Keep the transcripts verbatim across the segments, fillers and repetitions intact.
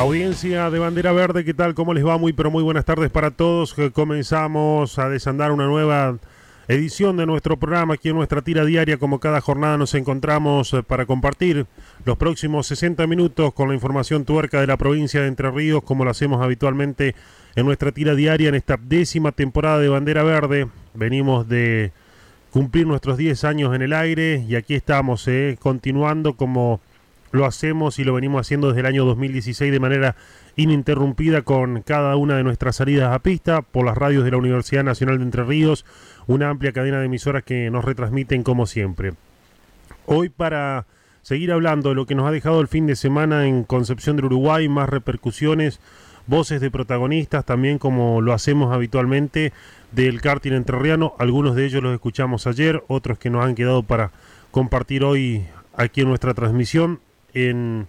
Audiencia de Bandera Verde, ¿qué tal? ¿Cómo les va? Muy pero muy buenas tardes para todos. Comenzamos a desandar una nueva edición de nuestro programa aquí en nuestra tira diaria. Como cada jornada nos encontramos para compartir los próximos sesenta minutos con la información tuerca de la provincia de Entre Ríos, como lo hacemos habitualmente en nuestra tira diaria en esta décima temporada de Bandera Verde. Venimos de cumplir nuestros diez años en el aire y aquí estamos, eh, continuando como lo hacemos y lo venimos haciendo desde el año dos mil dieciséis de manera ininterrumpida con cada una de nuestras salidas a pista por las radios de la Universidad Nacional de Entre Ríos, una amplia cadena de emisoras que nos retransmiten como siempre. Hoy, para seguir hablando de lo que nos ha dejado el fin de semana en Concepción del Uruguay, más repercusiones, voces de protagonistas también, como lo hacemos habitualmente, del karting entrerriano. Algunos de ellos los escuchamos ayer, otros que nos han quedado para compartir hoy aquí en nuestra transmisión, en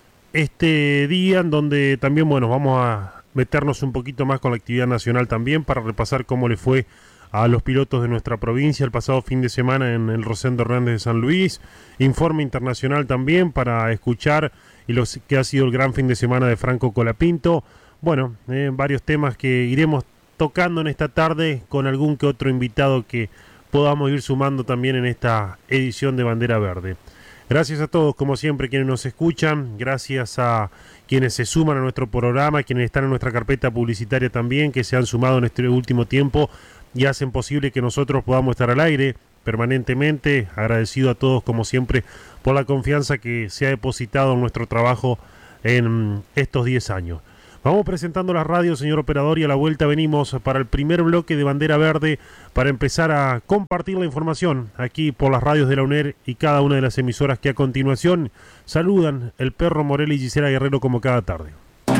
este día en donde también, bueno, vamos a meternos un poquito más con la actividad nacional también para repasar cómo le fue a los pilotos de nuestra provincia el pasado fin de semana en el Rosendo Hernández de San Luis, informe internacional también para escuchar y lo que ha sido el gran fin de semana de Franco Colapinto. Bueno, eh, varios temas que iremos tocando en esta tarde con algún que otro invitado que podamos ir sumando también en esta edición de Bandera Verde. Gracias a todos, como siempre, quienes nos escuchan, gracias a quienes se suman a nuestro programa, quienes están en nuestra carpeta publicitaria también, que se han sumado en este último tiempo y hacen posible que nosotros podamos estar al aire permanentemente. Agradecido a todos, como siempre, por la confianza que se ha depositado en nuestro trabajo en estos diez años. Vamos presentando la radio, señor operador, y a la vuelta venimos para el primer bloque de Bandera Verde para empezar a compartir la información aquí por las radios de la U N E R y cada una de las emisoras que a continuación saludan el Perro Morel y Gisela Guerrero como cada tarde.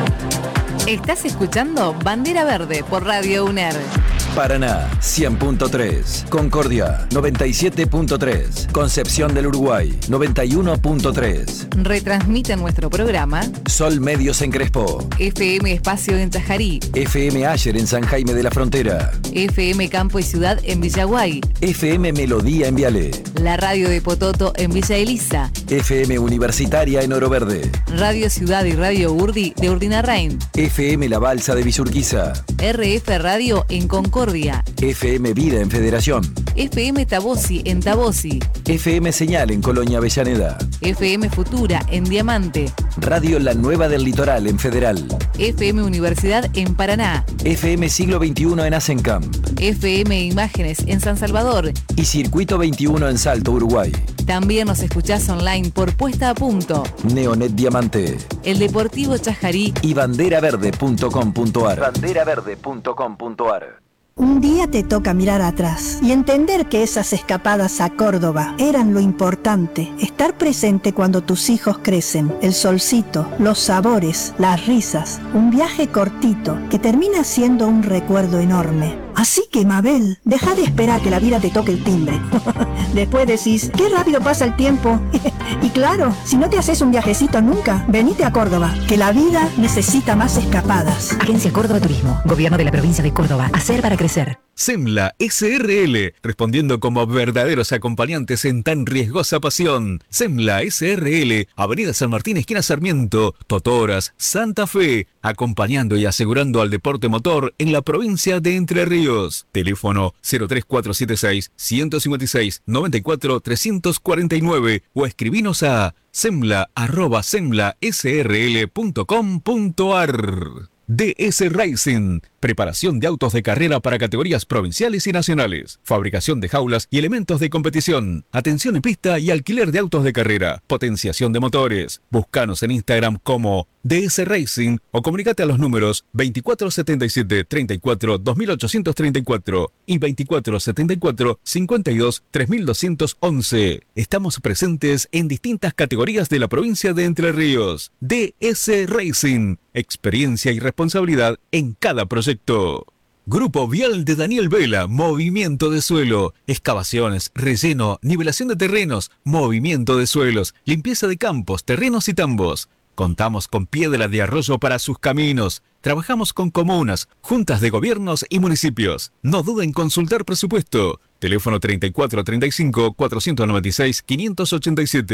Estás escuchando Bandera Verde por Radio U N E R. Paraná, cien punto tres. Concordia, noventa y siete punto tres. Concepción del Uruguay, noventa y uno punto tres. Retransmite nuestro programa Sol Medios en Crespo, F M Espacio en Chajarí, F M Ayer en San Jaime de la Frontera, F M Campo y Ciudad en Villaguay, F M Melodía en Viale, la radio de Pototo en Villa Elisa, F M Universitaria en Oro Verde, Radio Ciudad y Radio Urdi de Urdinarrain, F M La Balsa de Villurquiza, R F Radio en Concordia, F M Vida en Federación, F M Tabosi en Tabosi, F M Señal en Colonia Avellaneda, F M Futura en Diamante, Radio La Nueva del Litoral en Federal, F M Universidad en Paraná, F M Siglo veintiuno en Asencamp, F M Imágenes en San Salvador y Circuito veintiuno en Salto, Uruguay. También nos escuchás online por Puesta a Punto, Neonet Diamante, El Deportivo Chajarí y banderaverde punto com punto ar. banderaverde punto com punto ar. Un día te toca mirar atrás y entender que esas escapadas a Córdoba eran lo importante. Estar presente cuando tus hijos crecen, el solcito, los sabores, las risas, un viaje cortito que termina siendo un recuerdo enorme. Así que, Mabel, deja de esperar que la vida te toque el timbre. Después decís, qué rápido pasa el tiempo. Y claro, si no te haces un viajecito nunca, venite a Córdoba, que la vida necesita más escapadas. Agencia Córdoba Turismo, Gobierno de la Provincia de Córdoba. Hacer para crecer. Semla S R L, respondiendo como verdaderos acompañantes en tan riesgosa pasión. Semla S R L, Avenida San Martín, esquina Sarmiento, Totoras, Santa Fe, acompañando y asegurando al deporte motor en la provincia de Entre Ríos. Teléfono cero tres cuatro siete seis, uno cinco seis, nueve cuatro tres cuatro nueve o escribinos a semla arroba semla s r l punto com punto ar. D S Racing, preparación de autos de carrera para categorías provinciales y nacionales, fabricación de jaulas y elementos de competición, atención en pista y alquiler de autos de carrera, potenciación de motores. Búscanos en Instagram como D S Racing o comunicate a los números veinticuatro setenta y siete, treinta y cuatro, dos mil ochocientos treinta y cuatro y veinticuatro setenta y cuatro, cincuenta y dos, tres mil doscientos once. Estamos presentes en distintas categorías de la provincia de Entre Ríos. D S Racing, experiencia y responsabilidad en cada proyecto. Grupo Vial de Daniel Vela, movimiento de suelo, excavaciones, relleno, nivelación de terrenos, movimiento de suelos, limpieza de campos, terrenos y tambos. Contamos con piedra de arroyo para sus caminos. Trabajamos con comunas, juntas de gobiernos y municipios. No duden en consultar presupuesto. Teléfono treinta y cuatro treinta y cinco, cuatrocientos noventa y seis, quinientos ochenta y siete.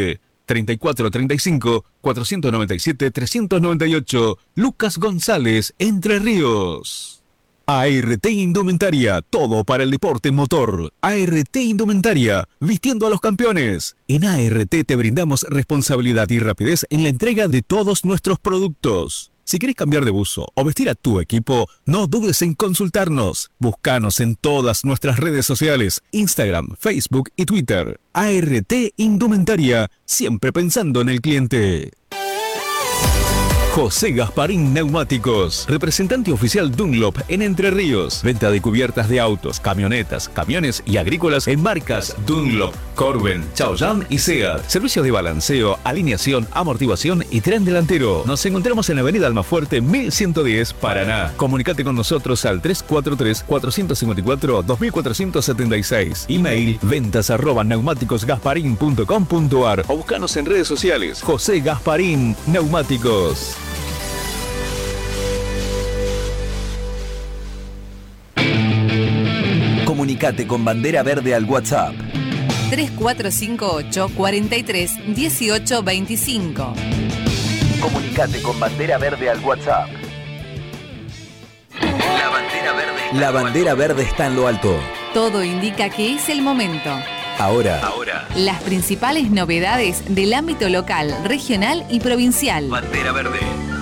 treinta y cuatro treinta y cinco, cuatrocientos noventa y siete, trescientos noventa y ocho. Lucas González, Entre Ríos. A R T Indumentaria, todo para el deporte motor. A R T Indumentaria, vistiendo a los campeones. En A R T te brindamos responsabilidad y rapidez en la entrega de todos nuestros productos. Si querés cambiar de buzo o vestir a tu equipo, no dudes en consultarnos. Búscanos en todas nuestras redes sociales, Instagram, Facebook y Twitter. A R T Indumentaria, siempre pensando en el cliente. José Gasparín Neumáticos, representante oficial Dunlop en Entre Ríos. Venta de cubiertas de autos, camionetas, camiones y agrícolas en marcas Dunlop, Corben, Chaoyang y SEAT. Servicios de balanceo, alineación, amortiguación y tren delantero. Nos encontramos en la avenida Almafuerte mil ciento diez, Paraná. Comunicate con nosotros al tres cuatro tres, cuatro cinco cuatro, dos cuatro siete seis. Email ventas arroba neumáticos gasparín punto com punto ar o buscanos en redes sociales. José Gasparín Neumáticos. Comunicate con Bandera Verde al WhatsApp. tres cuatro cinco ocho, cuatro tres, uno ocho dos cinco. Comunicate con Bandera Verde al WhatsApp. La bandera verde, La bandera verde está en lo alto. Todo indica que es el momento. Ahora, Ahora, las principales novedades del ámbito local, regional y provincial. Bandera Verde.